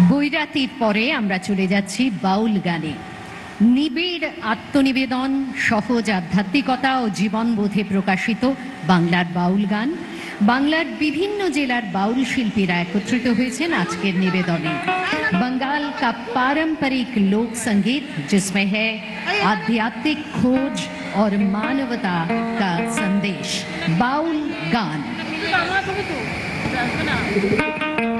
বৈরাতির পরে আমরা চলে যাচ্ছি বাউল গানে। নিবিড় আত্মনিবেদন, সহজ আধ্যাত্মিকতা ও জীবনবোধে প্রকাশিত বাংলার বাউল গান। বাংলার বিভিন্ন জেলার বাউল শিল্পীরা একত্রিত হয়েছেন আজকের निवेदने। बंगाल का पारंपरिक लोक संगीत जिसमें है आध्यात्मिक खोज और मानवता का संदेश। बाउल गान।